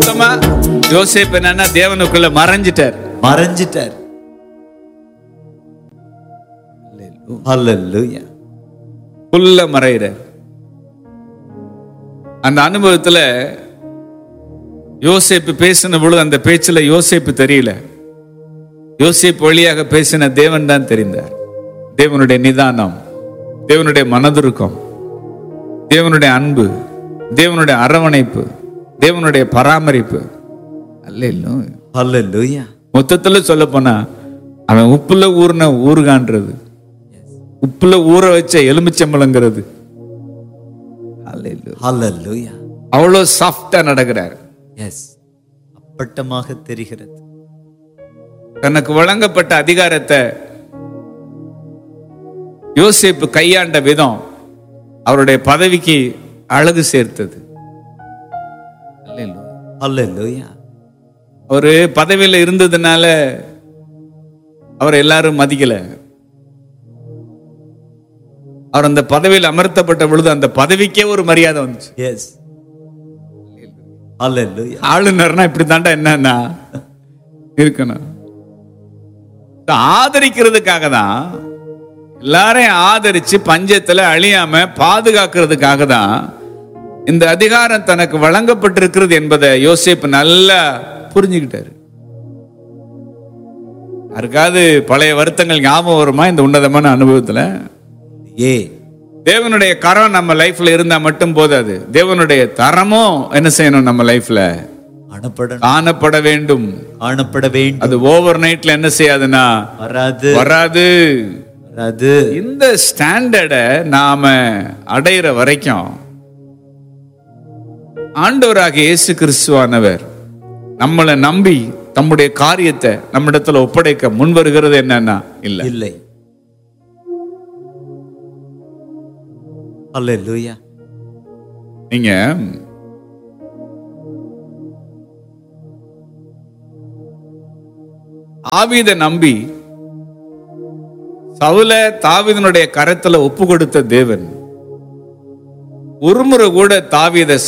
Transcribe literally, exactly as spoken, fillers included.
யோசேப்பு என்னன்னா தேவனுக்குள்ள மறைஞ்சிட்டார் மறைஞ்சிட்டார். ஹல்லேலூயா. உள்ள மறைகிறார். அந்த அனுபவத்துல யோசேப்பு பேசின பொழுது அந்த பேச்சுல யோசேப்பு தெரியல. யோசேப்பு வழியாக பேசின தேவன் தான் தெரிந்தார். தேவனுடைய நிதானம், தேவனுடைய மனதுருக்கம், தேவனுடைய அன்பு, தேவனுடைய அரவணைப்பு, தேவனுடைய பராமரிப்பு. அல்லேலூயா. ஹல்லேலூயா. மொத்தத்துல சொல்ல போனா அவன் உப்புல ஊர்ன ஊறுகான்றது, உப்புல ஊற வச்ச எலுமிச்சம்பழங்கிறது. ஹல்லேலூயா. அவ்வளவு சாஃப்டா நடக்கிறார். எஸ், அப்பட்டமாக தெரிகிறது. தனக்கு வழங்கப்பட்ட அதிகாரத்தை யோசேப்பு கையாண்ட விதம் அவருடைய பதவிக்கு அழகு சேர்த்தது. ஹல்லேலூயா. ஒரு பதவியில இருந்ததுனால அவர் எல்லாரும் மதிக்கல. அவர் அந்த பதவியில் அமர்த்தப்பட்ட பொழுது அந்த பதவிக்கே ஒரு மரியாதை வந்துச்சு. எஸ். ஹல்லேலூயா. ஆளுநர்னா இப்படி தாண்டா என்னன்னா இருக்கணும். ஆதரிக்கிறதுக்காக தான், எல்லாரையும் ஆதரிச்சு பஞ்சத்துல அழியாம பாதுகாக்கிறதுக்காக தான் இந்த அதிகாரம் தனக்கு வழங்கப்பட்டிருக்கிறது என்பதை யோசேப்பு நல்லா புரிஞ்சுக்கிட்டாரு. யாருக்காவது பழைய வருத்தங்கள் ஞாபகம் வருமா இந்த உன்னதமான அனுபவத்துல? ஏ தேவனுடைய கரம் நம்ம லைஃப்ல இருந்தா மட்டும் போதாது, தேவனுடைய தரமும் என்ன செய்யணும் நம்ம லைஃப்ல காணப்பட வேண்டும். காணப்பட வேண்டும். அது ஓவர் நைட்ல என்ன செய்யாதுன்னா வராது வராது வராது. இந்த ஸ்டாண்டர்டை நாம அடையிற வரைக்கும் ஆண்டவராக இயேசு கிறிஸ்துவானவர் நம்மளை நம்பி தம்முடைய காரியத்தை நம்மிடத்துல ஒப்படைக்க முன் வருகிறது என்னன்னா இல்ல இல்லை. ஹல்லேலூயா. நீங்க ஆவீதை நம்பி சவுல தாவீதினுடைய கரத்துல ஒப்பு கொடுத்த தேவன் ஒருமுறை கூட தாவீதை